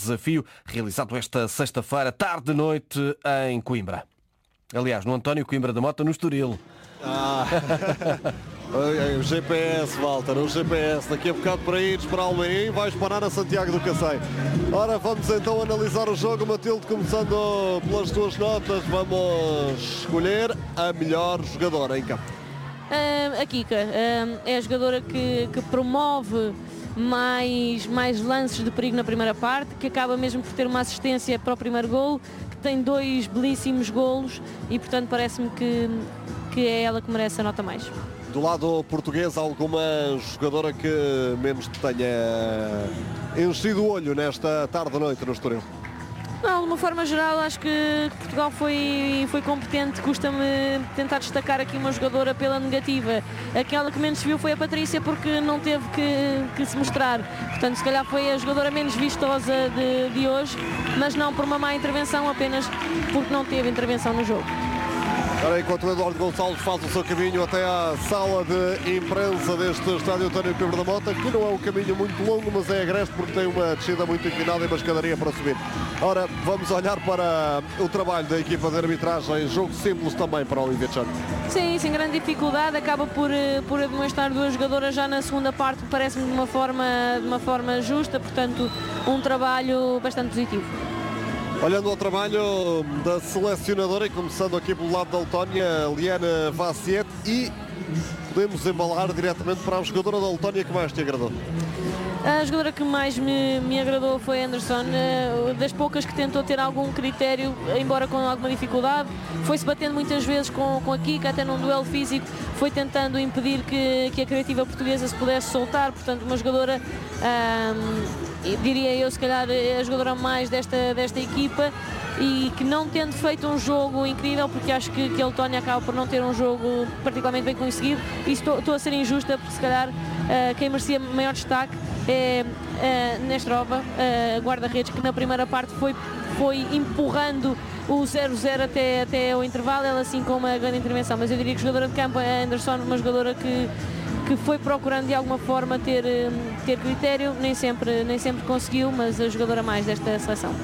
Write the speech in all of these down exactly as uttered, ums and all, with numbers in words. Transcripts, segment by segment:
desafio realizado esta sexta-feira, tarde-noite, em Coimbra. Aliás, no António Coimbra da Mota, no Estoril. Ah, o G P S, Walter, o G P S. Daqui a bocado para ires para Almeirim, vais parar a Santiago do Cacém. Ora, vamos então analisar o jogo. Matilde, começando pelas tuas notas, vamos escolher a melhor jogadora em campo. Uh, a Kika uh, é a jogadora que, que promove mais, mais lances de perigo na primeira parte, que acaba mesmo por ter uma assistência para o primeiro golo, que tem dois belíssimos golos e, portanto, parece-me que, que é ela que merece a nota mais. Do lado português, alguma jogadora que menos te tenha enchido o olho nesta tarde-noite no Estoril? Não, de uma forma geral, acho que Portugal foi, foi competente. Custa-me tentar destacar aqui uma jogadora pela negativa. Aquela que menos se viu foi a Patrícia, porque não teve que, que se mostrar. Portanto, se calhar foi a jogadora menos vistosa de, de hoje, mas não por uma má intervenção, apenas porque não teve intervenção no jogo. Ora, enquanto o Eduardo Gonçalves faz o seu caminho até à sala de imprensa deste estádio António Coimbra da Mota, que não é um caminho muito longo, mas é agreste porque tem uma descida muito inclinada e uma escadaria para subir. Ora, vamos olhar para o trabalho da equipa de arbitragem, jogo simples também para a Olivia Chan. Sim, sem grande dificuldade, acaba por, por demonstrar duas jogadoras já na segunda parte, parece-me de uma forma, de uma forma justa, portanto, um trabalho bastante positivo. Olhando ao trabalho da selecionadora e começando aqui pelo lado da Letónia, Liana Vassiet, e podemos embalar diretamente para a jogadora da Letónia que mais te agradou. A jogadora que mais me, me agradou foi a Anderson, das poucas que tentou ter algum critério, embora com alguma dificuldade, foi-se batendo muitas vezes com, com a Kika, até num duelo físico, foi tentando impedir que, que a criativa portuguesa se pudesse soltar, portanto uma jogadora, hum, diria eu, se calhar a jogadora mais desta, desta equipa, e que não tendo feito um jogo incrível, porque acho que, que a Letónia acaba por não ter um jogo particularmente bem conseguido, e estou, estou a ser injusta, porque se calhar uh, quem merecia maior destaque é uh, Nestrova, uh, guarda-redes, que na primeira parte foi, foi empurrando o zero zero até, até o intervalo, ela assim com uma grande intervenção, mas eu diria que a jogadora de campo, a Anderson, uma jogadora que que foi procurando de alguma forma ter, ter critério, nem sempre, nem sempre conseguiu, mas a jogadora mais desta seleção.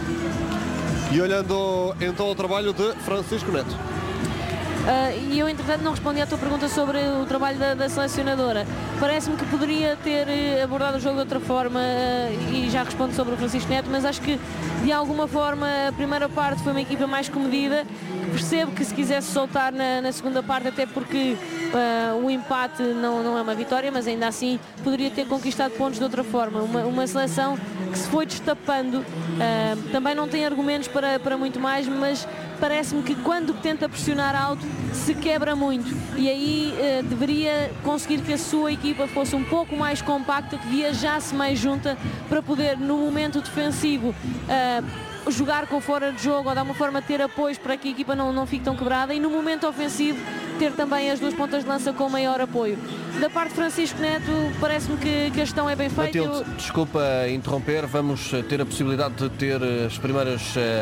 E olhando então ao trabalho de Francisco Neto. Uh, e eu, entretanto, não respondi à tua pergunta sobre o trabalho da, da selecionadora. Parece-me que poderia ter abordado o jogo de outra forma, uh, e já respondo sobre o Francisco Neto, mas acho que de alguma forma a primeira parte foi uma equipa mais comedida. Percebo que se quisesse soltar na, na segunda parte, até porque uh, o empate não, não é uma vitória, mas ainda assim poderia ter conquistado pontos de outra forma. Uma, uma seleção que se foi destapando, uh, também não tem argumentos para, para muito mais, mas parece-me que quando tenta pressionar alto se quebra muito, e aí uh, deveria conseguir que a sua equipa fosse um pouco mais compacta, que viajasse mais junta para poder, no momento defensivo, uh, jogar com fora de jogo, ou de alguma forma ter apoios para que a equipa não, não fique tão quebrada, e no momento ofensivo ter também as duas pontas de lança com maior apoio. Da parte de Francisco Neto, parece-me que, que a gestão é bem feita. Matilde, eu... desculpa interromper, vamos ter a possibilidade de ter as primeiras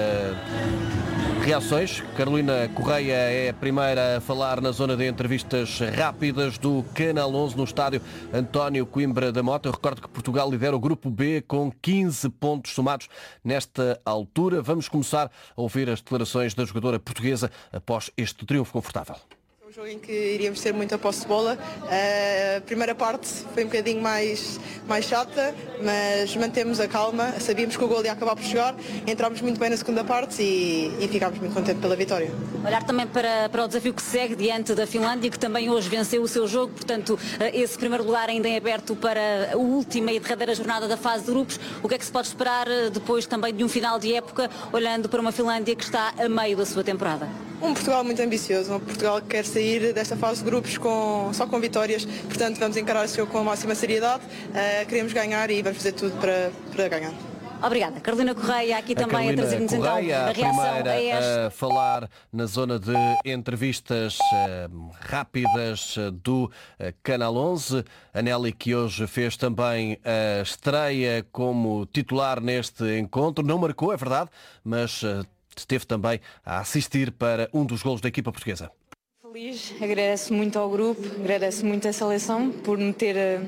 uh, reações. Carolina Correia é a primeira a falar na zona de entrevistas rápidas do Canal onze no estádio António Coimbra da Mota. Eu recordo que Portugal lidera o grupo B com quinze pontos somados nesta altura. Vamos começar a ouvir as declarações da jogadora portuguesa após este triunfo confortável. Um jogo em que iríamos ter muita posse de bola. A primeira parte foi um bocadinho mais, mais chata, mas mantemos a calma, sabíamos que o gol ia acabar por chegar, entramos muito bem na segunda parte e, e ficámos muito contentes pela vitória. Olhar também para, para o desafio que segue diante da Finlândia, que também hoje venceu o seu jogo, portanto esse primeiro lugar ainda é aberto para a última e derradeira jornada da fase de grupos. O que é que se pode esperar depois também de um final de época, olhando para uma Finlândia que está a meio da sua temporada? Um Portugal muito ambicioso, um Portugal que quer sair desta fase de grupos com, só com vitórias, portanto vamos encarar esse jogo com a máxima seriedade, uh, queremos ganhar e vamos fazer tudo para, para ganhar. Obrigada. Carolina Correia aqui a também Carolina a trazer-nos então a reação primeira a esta. A falar na zona de entrevistas uh, rápidas uh, do uh, Canal onze. A Nelly, que hoje fez também a estreia como titular neste encontro, não marcou, é verdade, mas uh, esteve também a assistir para um dos golos da equipa portuguesa. Feliz, agradeço muito ao grupo, agradeço muito à seleção por me ter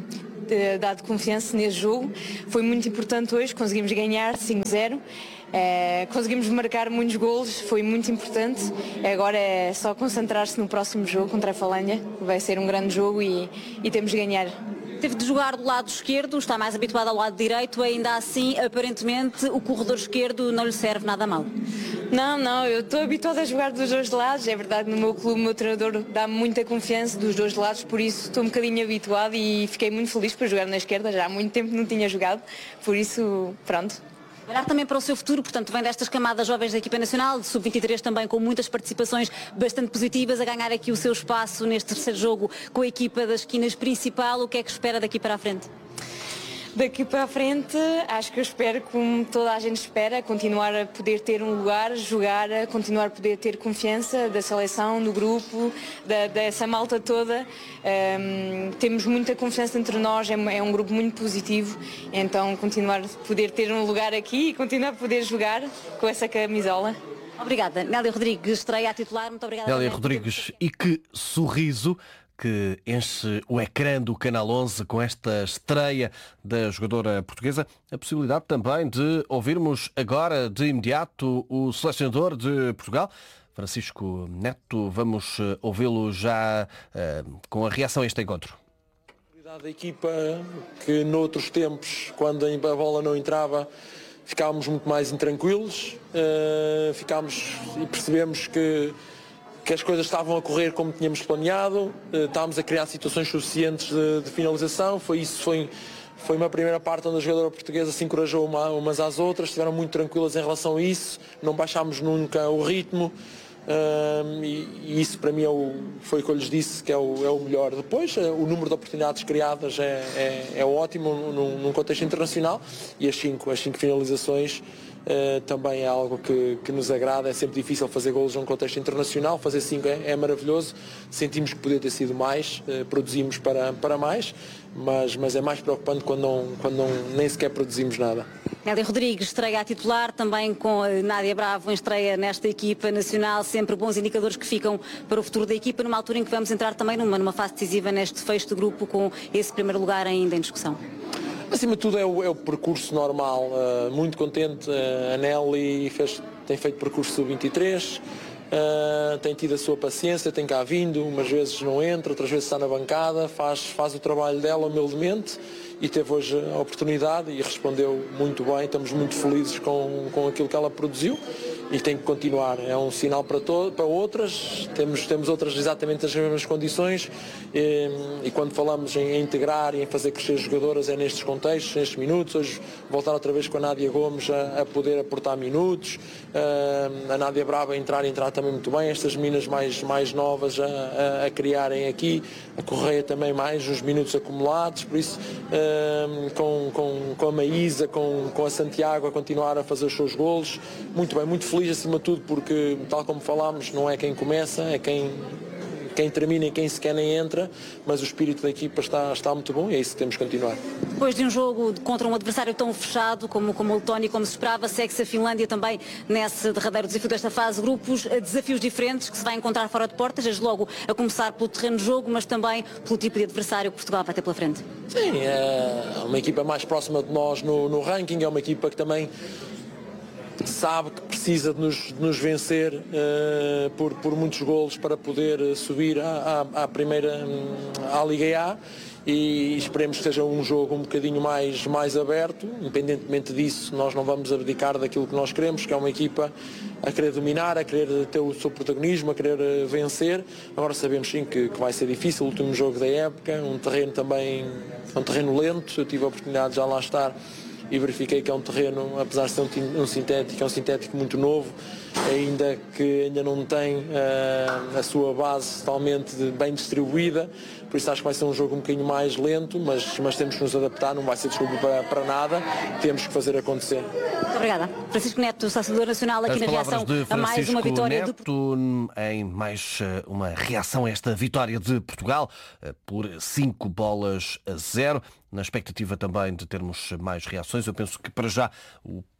uh, dado confiança nesse jogo. Foi muito importante hoje, conseguimos ganhar cinco zero. Uh, conseguimos marcar muitos golos, foi muito importante. Agora é só concentrar-se no próximo jogo contra a Falândia. Vai ser um grande jogo e, e temos de ganhar. Teve de jogar do lado esquerdo, está mais habituado ao lado direito, ainda assim, aparentemente, o corredor esquerdo não lhe serve nada mal. Não, não, eu estou habituada a jogar dos dois lados. É verdade, no meu clube o meu treinador dá-me muita confiança dos dois lados, por isso estou um bocadinho habituado e fiquei muito feliz por jogar na esquerda. Já há muito tempo não tinha jogado, por isso, pronto. Olhar também para o seu futuro, portanto, vem destas camadas jovens da equipa nacional, de sub vinte e três também, com muitas participações bastante positivas, a ganhar aqui o seu espaço neste terceiro jogo com a equipa das esquinas principal. O que é que espera daqui para a frente? Daqui para a frente, acho que eu espero, como toda a gente espera, continuar a poder ter um lugar, jogar, continuar a poder ter confiança da seleção, do grupo, da, dessa malta toda. Um, temos muita confiança entre nós, é, é um grupo muito positivo, então continuar a poder ter um lugar aqui e continuar a poder jogar com essa camisola. Obrigada. Nélia Rodrigues, estreia a titular. Muito obrigada. Nélia Rodrigues, e que sorriso que enche o ecrã do Canal onze com esta estreia da jogadora portuguesa. A possibilidade também de ouvirmos agora, de imediato, o selecionador de Portugal, Francisco Neto. Vamos ouvi-lo já uh, com a reação a este encontro. A equipa que noutros tempos, quando a bola não entrava, ficávamos muito mais intranquilos, uh, ficámos e percebemos que que as coisas estavam a correr como tínhamos planeado, estávamos a criar situações suficientes de, de finalização. Foi isso, foi, foi uma primeira parte onde a jogadora portuguesa se encorajou uma, umas às outras, estiveram muito tranquilas em relação a isso, não baixámos nunca o ritmo, um, e, e isso para mim é o, foi o que eu lhes disse que é o, é o melhor. Depois, o número de oportunidades criadas é, é, é ótimo num, num contexto internacional, e as cinco, as cinco finalizações Uh, também é algo que, que nos agrada. É sempre difícil fazer golos num contexto internacional, fazer cinco é, é maravilhoso. Sentimos que podia ter sido mais, uh, produzimos para, para mais, mas, mas é mais preocupante quando, não, quando não, nem sequer produzimos nada. Nélia Rodrigues estreia a titular, também com a Nádia Bravo em estreia nesta equipa nacional, sempre bons indicadores que ficam para o futuro da equipa, numa altura em que vamos entrar também numa, numa fase decisiva neste fecho de grupo, com esse primeiro lugar ainda em discussão. Acima de tudo é o, é o percurso normal, uh, muito contente. uh, a Nelly fez, tem feito percurso sub vinte e três, uh, tem tido a sua paciência, tem cá vindo, umas vezes não entra, outras vezes está na bancada, faz, faz o trabalho dela humildemente e teve hoje a oportunidade e respondeu muito bem. Estamos muito felizes com, com aquilo que ela produziu e tem que continuar. É um sinal para, to para outras, temos, temos outras exatamente as mesmas condições, e, e quando falamos em integrar e em fazer crescer jogadoras é nestes contextos, nestes minutos. Hoje voltar outra vez com a Nádia Gomes a, a poder aportar minutos, uh, a Nádia Brava a entrar e entrar também muito bem, estas meninas mais, mais novas a, a, a criarem aqui, a Correia também mais uns minutos acumulados, por isso uh, com, com, com a Maísa, com, com a Santiago a continuar a fazer os seus golos, muito bem, muito feliz acima de tudo, porque tal como falámos, não é quem começa, é quem, quem termina e quem sequer nem entra, mas o espírito da equipa está, está muito bom e é isso que temos que continuar. Depois de um jogo contra um adversário tão fechado como, como o Letónia, como se esperava, segue-se a Finlândia também nesse derradeiro desafio desta fase, grupos, desafios diferentes que se vai encontrar fora de portas, desde logo a começar pelo terreno de jogo, mas também pelo tipo de adversário que Portugal vai ter pela frente. Sim, é uma equipa mais próxima de nós no, no ranking, é uma equipa que também sabe que precisa de nos, de nos vencer uh, por, por muitos golos para poder subir à, à, à primeira, à Liga A, e esperemos que seja um jogo um bocadinho mais, mais aberto. Independentemente disso, nós não vamos abdicar daquilo que nós queremos, que é uma equipa a querer dominar, a querer ter o seu protagonismo, a querer vencer. Agora sabemos sim que, que vai ser difícil, o último jogo da época, um terreno também, um terreno lento. Eu tive a oportunidade de já lá estar e verifiquei que é um terreno, apesar de ser um, um sintético, é um sintético muito novo, ainda que ainda não tem uh, a sua base totalmente bem distribuída, por isso acho que vai ser um jogo um bocadinho mais lento, mas, mas temos que nos adaptar, não vai ser desculpa para, para nada, temos que fazer acontecer. Muito obrigada. Francisco Neto, selecionador nacional, aqui As na reação a mais uma vitória Neto, de... em mais uma reação a esta vitória de Portugal por cinco bolas a zero. Na expectativa também de termos mais reações, eu penso que para já o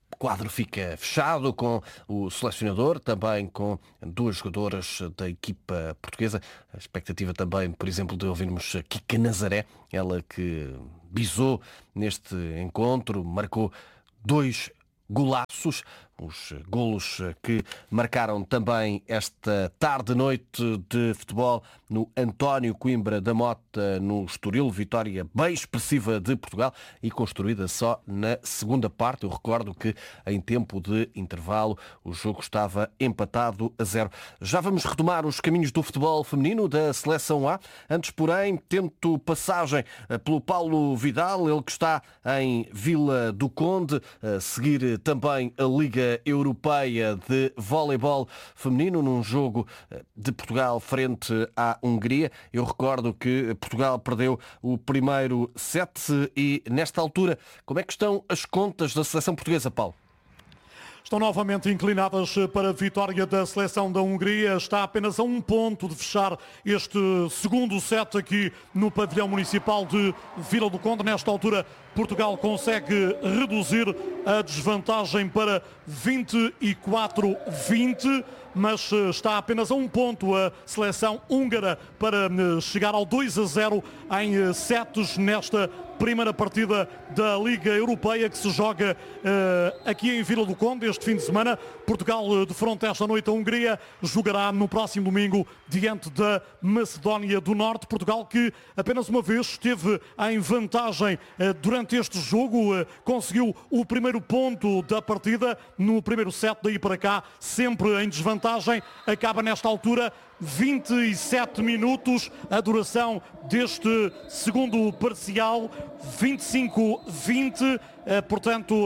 quadro fica fechado com o selecionador, também com duas jogadoras da equipa portuguesa. A expectativa também, por exemplo, de ouvirmos a Kika Nazaré, ela que bisou neste encontro, marcou dois golaços, os golos que marcaram também esta tarde-noite de futebol no António Coimbra da Mota, no Estoril. Vitória bem expressiva de Portugal e construída só na segunda parte. Eu recordo que em tempo de intervalo o jogo estava empatado a zero. Já vamos retomar os caminhos do futebol feminino da Seleção A. Antes, porém, tento passagem pelo Paulo Vidal, ele que está em Vila do Conde, a seguir também a Liga Europeia de Voleibol Feminino num jogo de Portugal frente à Hungria. Eu recordo que Portugal perdeu o primeiro set e, nesta altura, como é que estão as contas da seleção portuguesa, Paulo? Estão novamente inclinadas para a vitória da seleção da Hungria. Está apenas a um ponto de fechar este segundo set aqui no pavilhão municipal de Vila do Conde. Nesta altura, Portugal consegue reduzir a desvantagem para vinte e quatro a vinte, mas está apenas a um ponto a seleção húngara para chegar ao dois a zero em setos nesta primeira partida da Liga Europeia que se joga uh, aqui em Vila do Conde este fim de semana. Portugal defronta esta noite a Hungria, jogará no próximo domingo diante da Macedónia do Norte. Portugal que apenas uma vez esteve em vantagem uh, durante este jogo, uh, conseguiu o primeiro ponto da partida no primeiro set, daí para cá sempre em desvantagem. Acaba nesta altura vinte e sete minutos a duração deste segundo parcial, vinte e cinco a vinte, portanto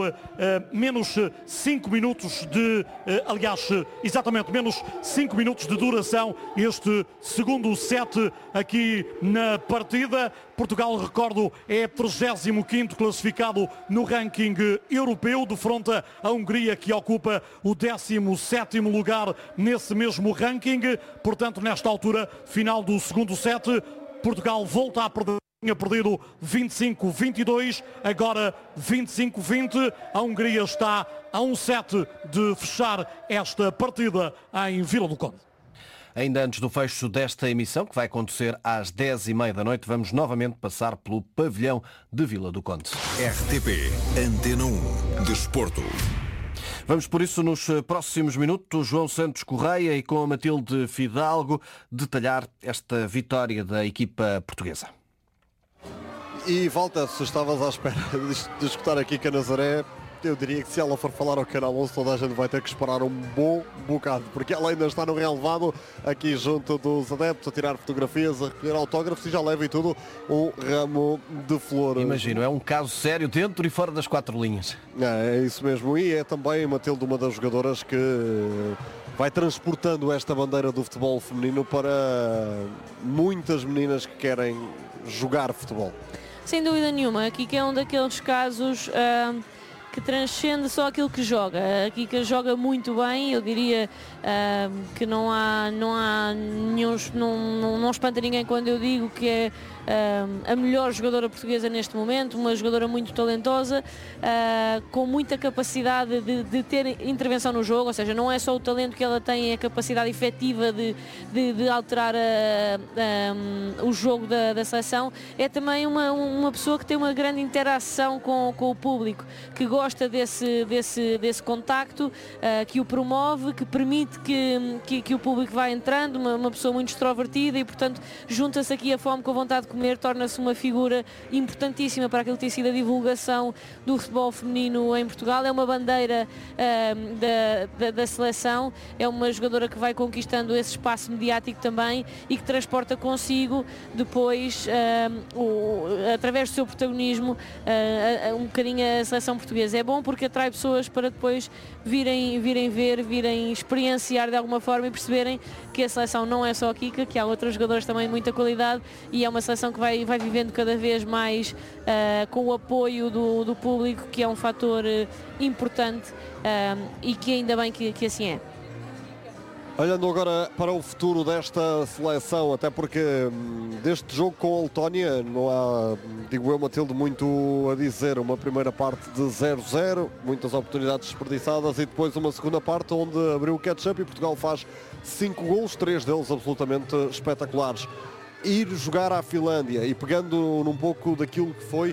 menos cinco minutos de, aliás, exatamente menos cinco minutos de duração este segundo set aqui na partida. Portugal, recordo, é trigésimo quinto classificado no ranking europeu, defronta a Hungria que ocupa o décimo sétimo lugar nesse mesmo ranking. Portanto, nesta altura, final do segundo set, Portugal volta a perder. Tinha perdido vinte e cinco a vinte e dois, agora vinte e cinco a vinte. A Hungria está a um set de fechar esta partida em Vila do Conde. Ainda antes do fecho desta emissão, que vai acontecer às dez e meia da noite, vamos novamente passar pelo pavilhão de Vila do Conde. R T P Antena um Desporto. Vamos por isso nos próximos minutos, João Santos Correia e com a Matilde Fidalgo, detalhar esta vitória da equipa portuguesa. E volta, se estavas à espera de escutar aqui com a Nazaré, eu diria que se ela for falar ao Canal onze, toda a gente vai ter que esperar um bom bocado, porque ela ainda está no relevado aqui junto dos adeptos, a tirar fotografias, a recolher autógrafos e já leva e tudo um ramo de flores. Imagino, é um caso sério dentro e fora das quatro linhas. É, é isso mesmo, e é também, Matilde, uma das jogadoras que vai transportando esta bandeira do futebol feminino para muitas meninas que querem jogar futebol. Sem dúvida nenhuma, aqui que é um daqueles casos uh, que transcende só aquilo que joga. Aqui que joga muito bem, eu diria uh, que não há, não há nenhum, não, não, não espanta ninguém quando eu digo que é uh, a melhor jogadora portuguesa neste momento, uma jogadora muito talentosa, uh, com muita capacidade de, de ter intervenção no jogo, ou seja, não é só o talento que ela tem, é a capacidade efetiva de, de, de alterar a, a, o jogo da, da seleção. É também uma, uma pessoa que tem uma grande interação com, com o público, que gosta desse, desse, desse contacto, uh, que o promove, que permite que, que, que o público vá entrando, uma, uma pessoa muito extrovertida e, portanto, junta-se aqui a fome com a vontade de comer, torna-se uma figura importantíssima para aquilo que tem sido a divulgação do futebol feminino em Portugal. É uma bandeira uh, da, da, da seleção, é uma jogadora que vai conquistando esse espaço mediático também e que transporta consigo depois, uh, o, através do seu protagonismo, uh, um bocadinho a seleção portuguesa. É bom porque atrai pessoas para depois virem, virem ver, virem experienciar de alguma forma e perceberem que a seleção não é só a Kika, que há outros jogadores também de muita qualidade e é uma seleção que vai, vai vivendo cada vez mais uh, com o apoio do, do público, que é um fator uh, importante uh, e que ainda bem que, que assim é. Olhando agora para o futuro desta seleção, até porque deste jogo com a Letónia não há, digo eu, Matilde, muito a dizer. Uma primeira parte de zero zero, muitas oportunidades desperdiçadas, e depois uma segunda parte onde abriu o catch-up e Portugal faz cinco golos, três deles absolutamente espetaculares. Ir jogar à Finlândia e pegando num pouco daquilo que foi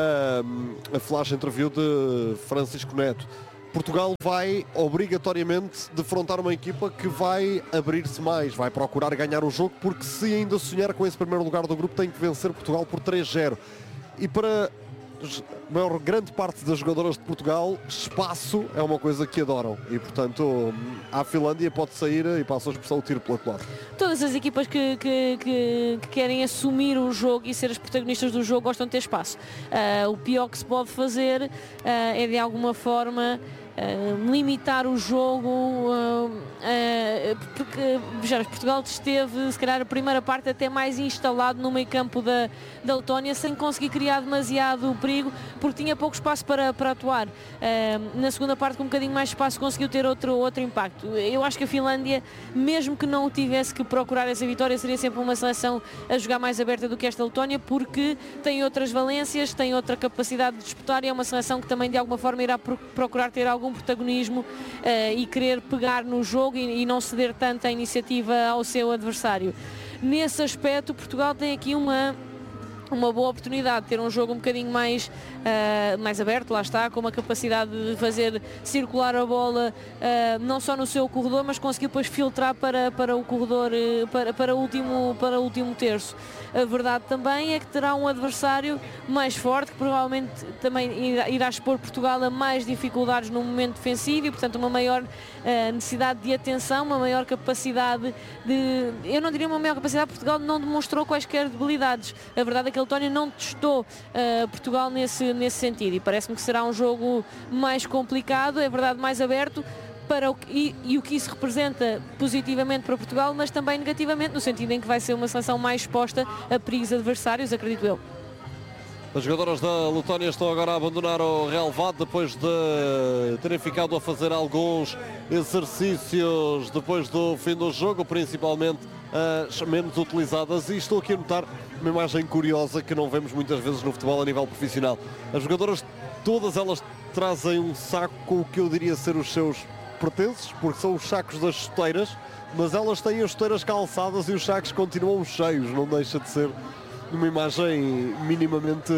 uh, a flash interview de Francisco Neto, Portugal vai obrigatoriamente defrontar uma equipa que vai abrir-se mais, vai procurar ganhar o jogo, porque se ainda sonhar com esse primeiro lugar do grupo tem que vencer Portugal por três zero. E para a maior grande parte das jogadoras de Portugal, espaço é uma coisa que adoram. E portanto, a Finlândia pode sair, e passa a expressão, o tiro pela culatra. Todas as equipas que, que, que, que querem assumir o jogo e ser as protagonistas do jogo gostam de ter espaço. Uh, o pior que se pode fazer uh, é de alguma forma Uh, limitar o jogo, uh, uh, porque vejamos, Portugal esteve se calhar a primeira parte até mais instalado no meio campo da, da Letónia, sem conseguir criar demasiado perigo, porque tinha pouco espaço para, para atuar. Uh, na segunda parte, com um bocadinho mais espaço, conseguiu ter outro, outro impacto. Eu acho que a Finlândia, mesmo que não tivesse que procurar essa vitória, seria sempre uma seleção a jogar mais aberta do que esta Letónia, porque tem outras valências, tem outra capacidade de disputar, e é uma seleção que também de alguma forma irá procurar ter algum protagonismo uh, e querer pegar no jogo e, e não ceder tanto a iniciativa ao seu adversário. Nesse aspecto, Portugal tem aqui uma uma boa oportunidade de ter um jogo um bocadinho mais, uh, mais aberto, lá está, com uma capacidade de fazer circular a bola uh, não só no seu corredor, mas conseguir depois filtrar para, para o corredor, uh, para, para, o último, para o último terço. A verdade também é que terá um adversário mais forte, que provavelmente também irá, irá expor Portugal a mais dificuldades no momento defensivo e, portanto, uma maior uh, necessidade de atenção, uma maior capacidade de... Eu não diria uma maior capacidade, Portugal não demonstrou quaisquer debilidades. A verdade é que a Letónia não testou uh, Portugal nesse, nesse sentido, e parece-me que será um jogo mais complicado, é verdade, mais aberto, para o que, e, e o que isso representa positivamente para Portugal, mas também negativamente, no sentido em que vai ser uma seleção mais exposta a perigos adversários, acredito eu. As jogadoras da Letónia estão agora a abandonar o relevado depois de terem ficado a fazer alguns exercícios depois do fim do jogo, principalmente as menos utilizadas, e estou aqui a notar uma imagem curiosa que não vemos muitas vezes no futebol a nível profissional. As jogadoras, todas elas trazem um saco com o que eu diria ser os seus pertences, porque são os sacos das chuteiras, mas elas têm as chuteiras calçadas e os sacos continuam cheios. Não deixa de ser uma imagem minimamente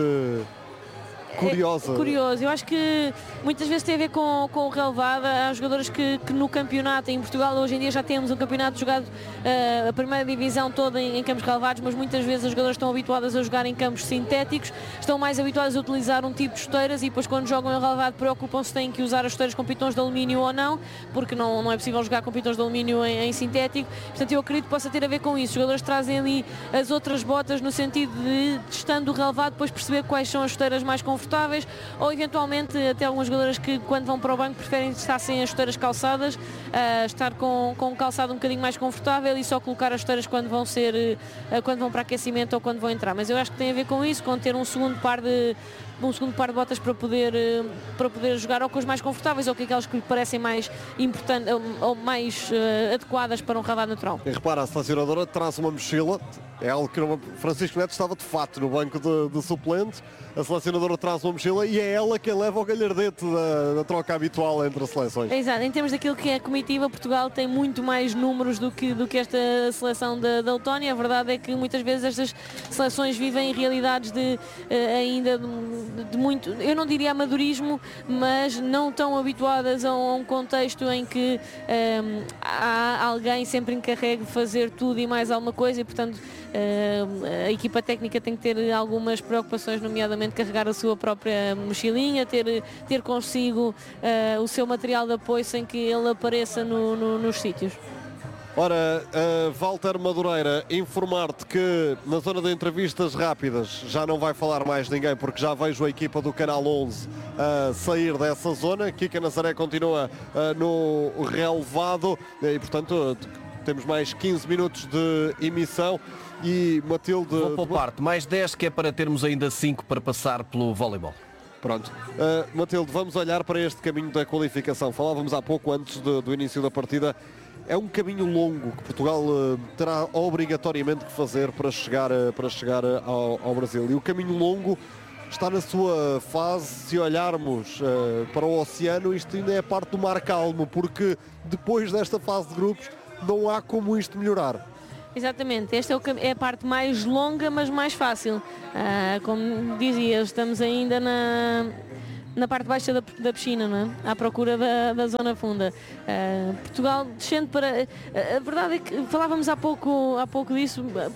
curiosa. É curioso, eu acho que muitas vezes tem a ver com, com o relevado. Há jogadores que, que no campeonato, em Portugal hoje em dia já temos um campeonato jogado uh, a primeira divisão toda em, em campos relevados, mas muitas vezes as jogadoras estão habituadas a jogar em campos sintéticos, estão mais habituadas a utilizar um tipo de chuteiras, e depois quando jogam em relevado preocupam-se se têm que usar as chuteiras com pitons de alumínio ou não, porque não, não é possível jogar com pitons de alumínio em, em sintético. Portanto, eu acredito que possa ter a ver com isso. Os jogadores trazem ali as outras botas no sentido de, testando o relevado, depois perceber quais são as chuteiras mais confortáveis, ou eventualmente até algumas jogadoras que quando vão para o banco preferem estar sem as chuteiras calçadas, uh, estar com, com um calçado um bocadinho mais confortável e só colocar as chuteiras quando vão ser uh, quando vão para aquecimento ou quando vão entrar. Mas eu acho que tem a ver com isso, com ter um segundo par de um segundo par de botas para poder, para poder jogar, ou com as mais confortáveis, ou com aquelas que lhe parecem mais importantes ou mais uh, adequadas para um relevado natural. E repara, a selecionadora traz uma mochila, é algo que não... Francisco Neto estava de fato no banco de, de suplentes. A selecionadora traz uma mochila e é ela quem leva o galhardete da, da troca habitual entre as seleções. Exato, em termos daquilo que é a comitiva, Portugal tem muito mais números do que, do que esta seleção da, da Letónia. A verdade é que muitas vezes estas seleções vivem realidades de uh, ainda de, de muito, eu não diria amadorismo, mas não tão habituadas a um contexto em que um, há alguém sempre encarregue de fazer tudo e mais alguma coisa, e portanto uh, a equipa técnica tem que ter algumas preocupações, nomeadamente carregar a sua própria mochilinha, ter, ter consigo uh, o seu material de apoio sem que ele apareça no, no, nos sítios. Ora, uh, Walter Madureira, informar-te que na zona de entrevistas rápidas já não vai falar mais ninguém, porque já vejo a equipa do Canal onze a uh, sair dessa zona. Kika Nazaré continua uh, no relevado e, portanto, temos mais quinze minutos de emissão. E Matilde... Vou poupar-te mais dez, que é para termos ainda cinco para passar pelo voleibol. Pronto. Uh, Matilde, vamos olhar para este caminho da qualificação. Falávamos há pouco, antes de, do início da partida, é um caminho longo que Portugal uh, terá obrigatoriamente que fazer para chegar, uh, para chegar uh, ao, ao Brasil. E o caminho longo está na sua fase. Se olharmos uh, para o oceano, isto ainda é parte do mar calmo, porque depois desta fase de grupos não há como isto melhorar. Exatamente, esta é, o, é a parte mais longa, mas mais fácil. Uh, como dizia, estamos ainda na... na parte baixa da, da piscina, não é? À procura da, da zona funda. Uh, Portugal descendo para... Uh, a verdade é que falávamos há pouco, há pouco disso. Uh,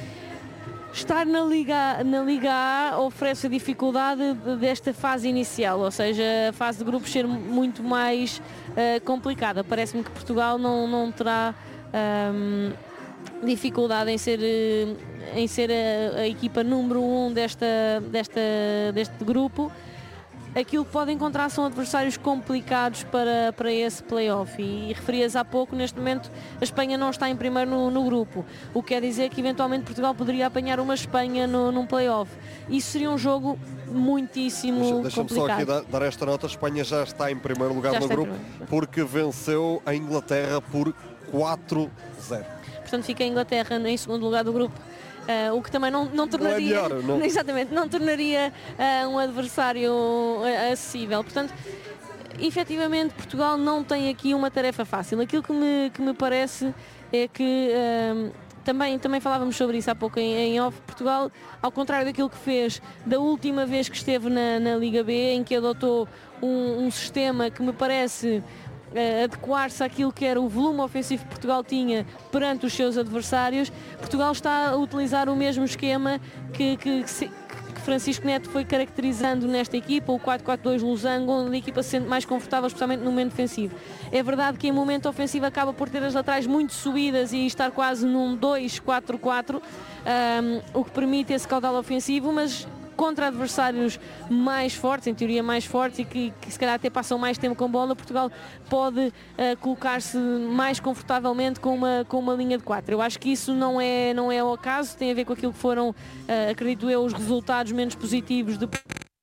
estar na Liga, na Liga A oferece a dificuldade desta fase inicial, ou seja, a fase de grupos ser muito mais uh, complicada. Parece-me que Portugal não, não terá um, dificuldade em ser, em ser a, a equipa número um desta, desta, deste grupo. Aquilo que pode encontrar são adversários complicados para, para esse play-off e, e referias há pouco, neste momento a Espanha não está em primeiro no, no grupo, o que quer dizer que eventualmente Portugal poderia apanhar uma Espanha no, num play-off. Isso seria um jogo muitíssimo Deixa, deixa-me complicado. só aqui dar, dar esta nota. A Espanha já está em primeiro lugar já no grupo porque venceu a Inglaterra por quatro a zero. Portanto fica a Inglaterra em segundo lugar do grupo. Uh, o que também não, não tornaria, não é melhor, não. Exatamente, não tornaria uh, um adversário uh, acessível. Portanto, efetivamente Portugal não tem aqui uma tarefa fácil. Aquilo que me, que me parece é que uh, também, também falávamos sobre isso há pouco em, em off. Portugal, ao contrário daquilo que fez da última vez que esteve na, na Liga B, em que adotou um, um sistema que me parece Uh, adequar-se àquilo que era o volume ofensivo que Portugal tinha perante os seus adversários. Portugal está a utilizar o mesmo esquema que, que, que Francisco Neto foi caracterizando nesta equipa, o quatro quatro dois losango, onde a equipa se sente mais confortável, especialmente no momento defensivo. É verdade que em momento ofensivo acaba por ter as laterais muito subidas e estar quase num dois quatro quatro, um, o que permite esse caudal ofensivo, mas contra adversários mais fortes, em teoria mais fortes, e que, que se calhar até passam mais tempo com bola, Portugal pode uh, colocar-se mais confortavelmente com uma, com uma linha de quatro. Eu acho que isso não é, não é o caso, tem a ver com aquilo que foram, uh, acredito eu, os resultados menos positivos de...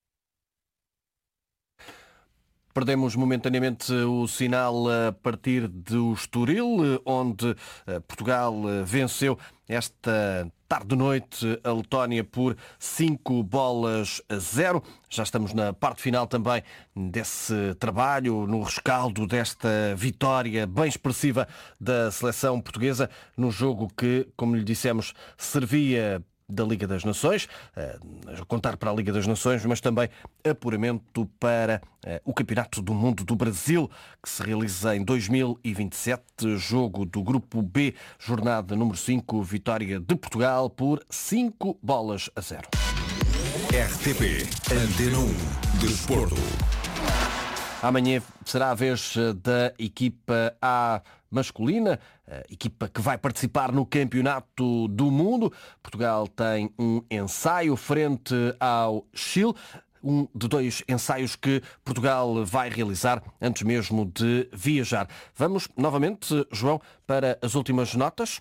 Perdemos momentaneamente o sinal a partir do Estoril, onde Portugal venceu esta tarde-noite a Letónia por cinco bolas a zero. Já estamos na parte final também desse trabalho, no rescaldo desta vitória bem expressiva da seleção portuguesa, num jogo que, como lhe dissemos, servia da Liga das Nações, a contar para a Liga das Nações, mas também apuramento para o Campeonato do Mundo do Brasil, que se realiza em dois mil e vinte e sete, jogo do Grupo B, jornada número cinco, vitória de Portugal por cinco bolas a zero. R T P Antena um Desporto. Amanhã será a vez da equipa A masculina, a equipa que vai participar no Campeonato do Mundo. Portugal tem um ensaio frente ao Chile, um de dois ensaios que Portugal vai realizar antes mesmo de viajar. Vamos novamente, João, para as últimas notas.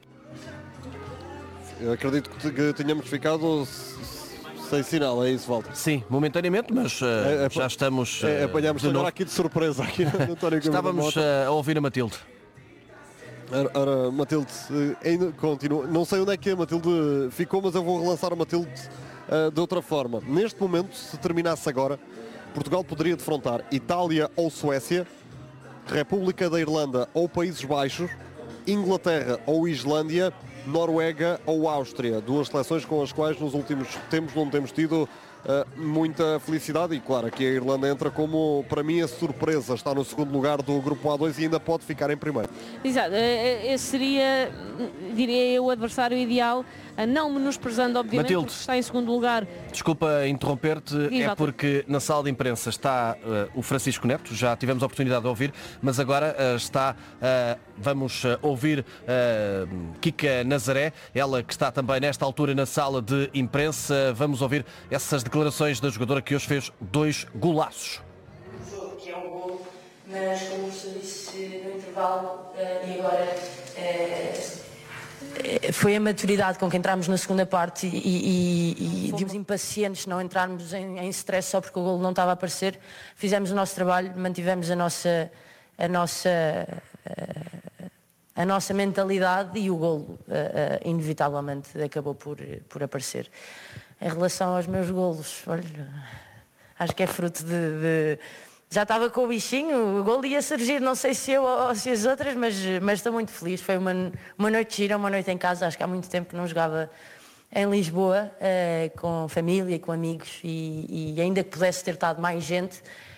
Eu acredito que tenhamos ficado sem sinal, é isso, Walter? Sim, momentaneamente, mas uh, é, é, já estamos... Uh, é, apanhámos agora aqui de surpresa aqui no António. Estávamos uh, a ouvir a Matilde. Ora, ora, Matilde, ainda continua. Não sei onde é que a Matilde ficou, mas eu vou relançar a Matilde uh, de outra forma. Neste momento, se terminasse agora, Portugal poderia defrontar Itália ou Suécia, República da Irlanda ou Países Baixos, Inglaterra ou Islândia, Noruega ou Áustria. Duas seleções com as quais nos últimos tempos não temos tido uh, muita felicidade. E claro, aqui a Irlanda entra como, para mim, a surpresa. Está no segundo lugar do grupo A dois e ainda pode ficar em primeiro. Exato, esse seria, diria eu, o adversário ideal, não menosprezando, obviamente, Matilde, porque está em segundo lugar. Desculpa interromper-te, é porque na sala de imprensa está uh, o Francisco Neto, já tivemos a oportunidade de ouvir, mas agora uh, está, uh, vamos uh, ouvir uh, Kika Nazaré, ela que está também nesta altura na sala de imprensa. Vamos ouvir essas declarações da jogadora que hoje fez dois golaços. Um jogo que é um gol, mas como o senhor disse no intervalo, uh, e agora... Uh, foi a maturidade com que entramos na segunda parte e, e, e digamos, impacientes, não entrarmos em, em stress só porque o golo não estava a aparecer. Fizemos o nosso trabalho, mantivemos a nossa, a nossa uh, a nossa mentalidade e o golo, uh, uh, inevitavelmente, acabou por, por aparecer. Em relação aos meus golos, olha, acho que é fruto de... de já estava com o bichinho, o golo ia surgir, não sei se eu ou se as outras, mas, mas estou muito feliz. Foi uma, uma noite gira, uma noite em casa, acho que há muito tempo que não jogava em Lisboa, uh, com família, com amigos, e, e ainda que pudesse ter estado mais gente,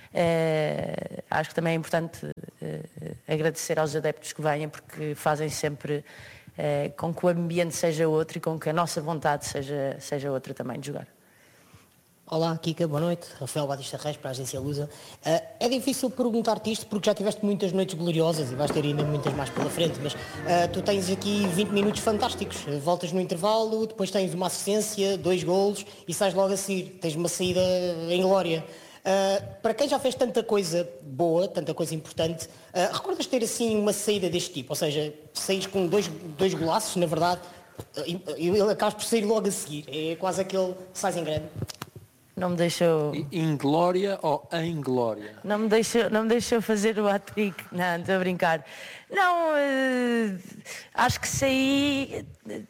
uh, acho que também é importante uh, agradecer aos adeptos que vêm, porque fazem sempre uh, com que o ambiente seja outro e com que a nossa vontade seja, seja outra também de jogar. Olá, Kika, boa noite. Rafael Batista Reis, para a agência Lusa. Uh, é difícil perguntar-te isto porque já tiveste muitas noites gloriosas e vais ter ainda muitas mais pela frente, mas uh, tu tens aqui vinte minutos fantásticos. Uh, voltas no intervalo, depois tens uma assistência, dois golos e sais logo a seguir. Tens uma saída em glória. Uh, para quem já fez tanta coisa boa, tanta coisa importante, uh, recordas ter assim uma saída deste tipo? Ou seja, saís com dois, dois golaços, na verdade, e ele acabas por sair logo a seguir. É quase aquele sais em grande. Não me deixou... Inglória ou em glória? Não me deixou, não me deixou fazer o hat-trick. Não, estou a brincar. Não, uh, acho que saí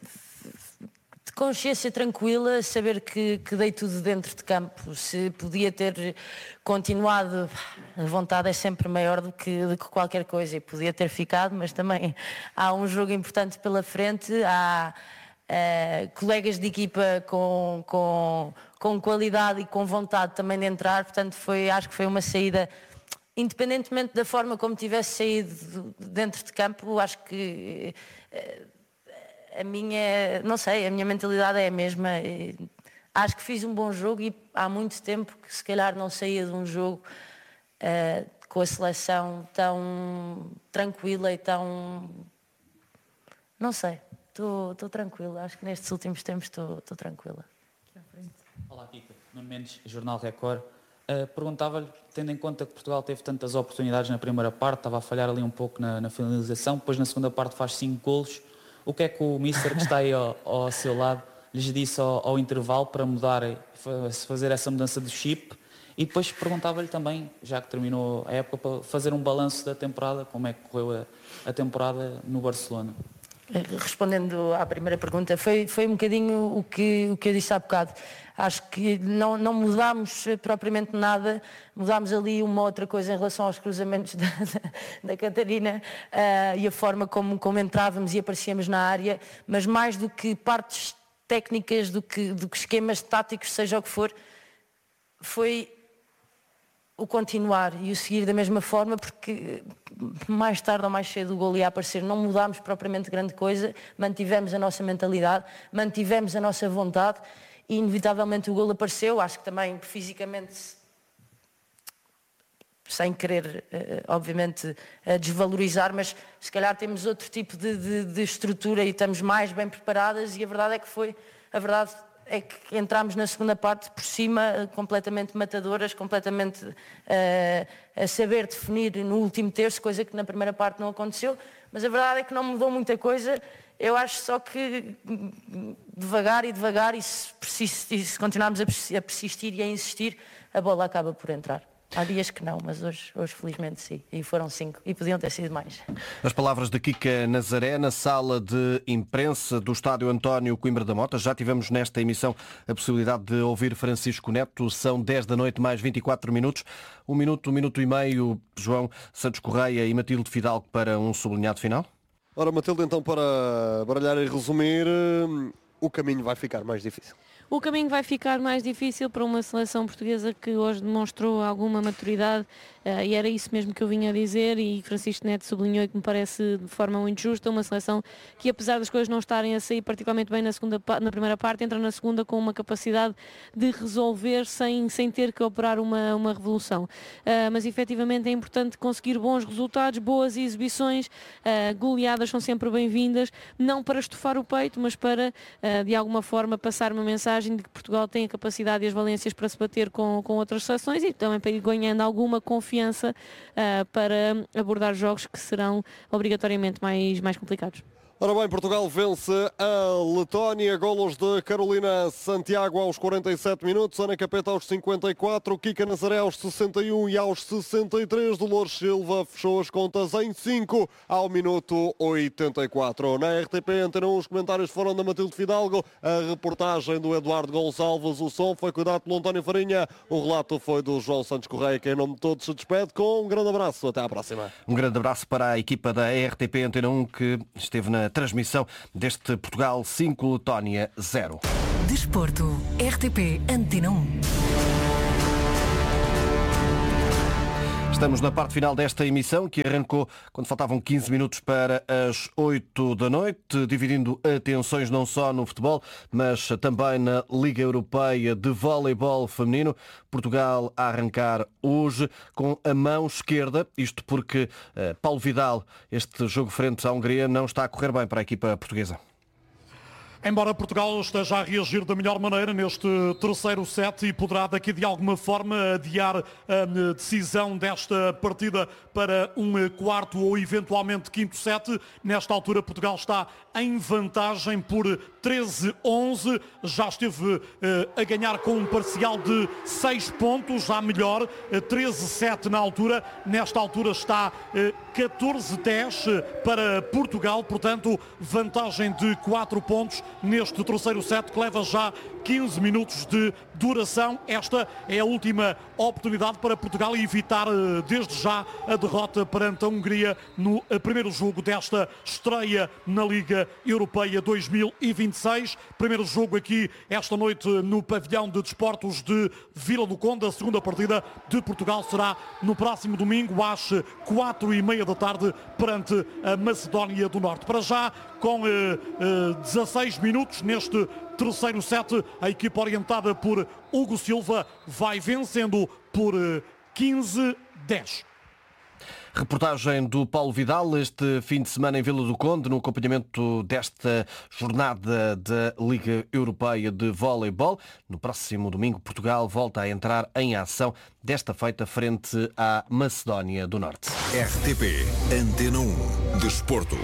de consciência tranquila, saber que, que dei tudo dentro de campo. Se podia ter continuado, a vontade é sempre maior do que, do que qualquer coisa, e podia ter ficado, mas também há um jogo importante pela frente, há... Uh, colegas de equipa com, com, com qualidade e com vontade também de entrar, portanto foi, acho que foi uma saída, independentemente da forma como tivesse saído dentro de campo, acho que uh, a minha, não sei, a minha mentalidade é a mesma. Acho que fiz um bom jogo e há muito tempo que se calhar não saía de um jogo uh, com a seleção tão tranquila e tão, não sei. Estou tranquila, acho que nestes últimos tempos estou tranquila. Olá, Kika. Nuno Mendes, Jornal Record. Uh, Perguntava-lhe, tendo em conta que Portugal teve tantas oportunidades na primeira parte, estava a falhar ali um pouco na, na finalização, depois na segunda parte faz cinco golos. O que é que o mister que está aí ao, ao seu lado lhes disse ao, ao intervalo para mudar, fazer essa mudança do chip? E depois perguntava-lhe também, já que terminou a época, para fazer um balanço da temporada, como é que correu a, a temporada no Barcelona. Respondendo à primeira pergunta, foi, foi um bocadinho o que, o que eu disse há bocado. Acho que não, não mudámos propriamente nada, mudámos ali uma outra coisa em relação aos cruzamentos da, da, da Catarina uh, e a forma como, como entrávamos e aparecíamos na área, mas mais do que partes técnicas, do que, do que esquemas táticos, seja o que for, foi o continuar e o seguir da mesma forma, porque mais tarde ou mais cedo o golo ia aparecer. Não mudámos propriamente grande coisa, mantivemos a nossa mentalidade, mantivemos a nossa vontade e inevitavelmente o golo apareceu. Acho que também fisicamente, sem querer obviamente desvalorizar, mas se calhar temos outro tipo de, de, de estrutura e estamos mais bem preparadas, e a verdade é que foi, a verdade é que entramos na segunda parte por cima, completamente matadoras, completamente uh, a saber definir no último terço, coisa que na primeira parte não aconteceu, mas a verdade é que não mudou muita coisa. Eu acho só que devagar e devagar, e se, persistir, se continuarmos a persistir e a insistir, a bola acaba por entrar. Há dias que não, mas hoje, hoje felizmente sim. E foram cinco. E podiam ter sido mais. As palavras de Kika Nazaré na sala de imprensa do Estádio António Coimbra da Mota. Já tivemos nesta emissão a possibilidade de ouvir Francisco Neto. São dez da noite mais vinte e quatro minutos. Um minuto, um minuto e meio, João Santos Correia e Matilde Fidalgo para um sublinhado final. Ora, Matilde, então, para baralhar e resumir, o caminho vai ficar mais difícil. O caminho vai ficar mais difícil para uma seleção portuguesa que hoje demonstrou alguma maturidade, uh, e era isso mesmo que eu vinha a dizer, e Francisco Neto sublinhou, que me parece de forma muito justa, uma seleção que, apesar das coisas não estarem a sair particularmente bem na, segunda, na primeira parte, entra na segunda com uma capacidade de resolver sem, sem ter que operar uma, uma revolução. Uh, mas efetivamente é importante conseguir bons resultados, boas exibições, uh, goleadas são sempre bem-vindas, não para estufar o peito, mas para uh, de alguma forma passar uma mensagem de que Portugal tem a capacidade e as valências para se bater com, com outras seleções, e também para ir ganhando alguma confiança uh, para abordar jogos que serão obrigatoriamente mais, mais complicados. Ora bem, Portugal vence a Letónia, golos de Carolina Santiago aos quarenta e sete minutos, Ana Capeta aos cinquenta e quatro, Kika Nazaré aos sessenta e um e aos sessenta e três, Dolores Silva fechou as contas em cinco ao minuto oitenta e quatro. Na R T P Antena um, os comentários foram da Matilde Fidalgo, a reportagem do Eduardo Gonçalves, o som foi cuidado pelo António Farinha, o relato foi do João Santos Correia, que em nome de todos se despede com um grande abraço. Até à próxima. Um grande abraço para a equipa da R T P Antena um que esteve na transmissão deste Portugal cinco, Letónia zero. Desporto, R T P Antena um. Estamos na parte final desta emissão, que arrancou quando faltavam quinze minutos para as oito da noite, dividindo atenções não só no futebol, mas também na Liga Europeia de Voleibol Feminino. Portugal a arrancar hoje com a mão esquerda, isto porque uh, Paulo Vidal, este jogo frente à Hungria, não está a correr bem para a equipa portuguesa. Embora Portugal esteja a reagir da melhor maneira neste terceiro set e poderá daqui de alguma forma adiar a decisão desta partida para um quarto ou eventualmente quinto set, nesta altura Portugal está em vantagem por treze a onze, já esteve a ganhar com um parcial de seis pontos, já melhor, treze a sete na altura, nesta altura está catorze a dez para Portugal, portanto vantagem de quatro pontos neste terceiro set que leva já quinze minutos de duração. Esta é a última oportunidade para Portugal evitar desde já a derrota perante a Hungria no primeiro jogo desta estreia na Liga Europeia dois mil e vinte e seis. Primeiro jogo aqui esta noite no pavilhão de desportos de Vila do Conde. A segunda partida de Portugal será no próximo domingo às quatro e meia da tarde perante a Macedónia do Norte. Para já, com eh, eh, dezasseis minutos neste terceiro set, a equipa orientada por Hugo Silva vai vencendo por quinze a dez. Reportagem do Paulo Vidal este fim de semana em Vila do Conde, no acompanhamento desta jornada da Liga Europeia de Voleibol. No próximo domingo, Portugal volta a entrar em ação, desta feita frente à Macedónia do Norte. R T P Antena um, Desporto.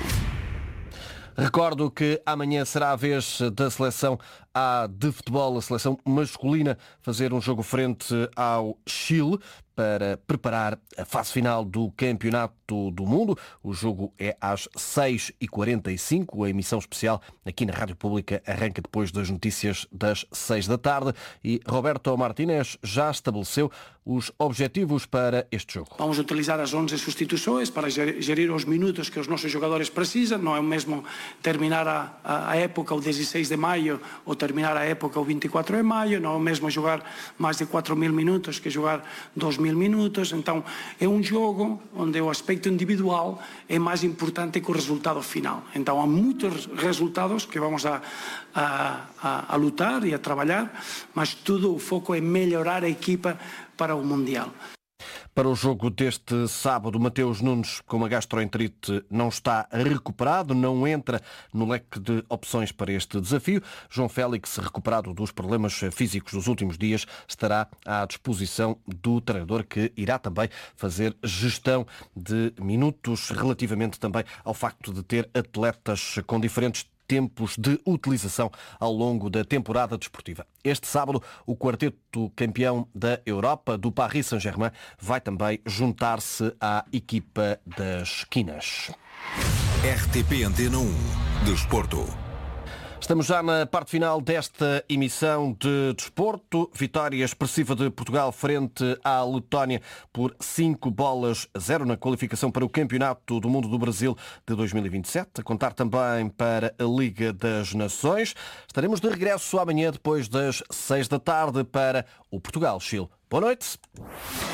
Recordo que amanhã será a vez da seleção A de futebol, a seleção masculina, fazer um jogo frente ao Chile para preparar a fase final do Campeonato do Mundo. O jogo é às seis e quarenta e cinco. A emissão especial aqui na Rádio Pública arranca depois das notícias das seis da tarde e Roberto Martínez já estabeleceu os objetivos para este jogo. Vamos utilizar as onze substituições para gerir os minutos que os nossos jogadores precisam. Não é o mesmo terminar a, a, a época o dezesseis de maio ou terminar a época o vinte e quatro de maio. Não é o mesmo jogar mais de quatro mil minutos que jogar dois mil minutos. Então é um jogo onde o aspecto individual é mais importante que o resultado final. Então há muitos resultados que vamos a, a, a, a lutar e a trabalhar, mas tudo o foco é melhorar a equipa para o Mundial. Para o jogo deste sábado, Mateus Nunes, com uma gastroenterite, não está recuperado, não entra no leque de opções para este desafio. João Félix, recuperado dos problemas físicos dos últimos dias, estará à disposição do treinador, que irá também fazer gestão de minutos relativamente também ao facto de ter atletas com diferentes tempos de utilização ao longo da temporada desportiva. Este sábado, o quarteto campeão da Europa, do Paris Saint-Germain, vai também juntar-se à equipa das Quinas. R T P Antena um, Desporto. Estamos já na parte final desta emissão de desporto. Vitória expressiva de Portugal frente à Letónia por cinco bolas a zero na qualificação para o Campeonato do Mundo do Brasil de dois mil e vinte e sete. A contar também para a Liga das Nações. Estaremos de regresso amanhã depois das seis da tarde para o Portugal-Chile. Boa noite.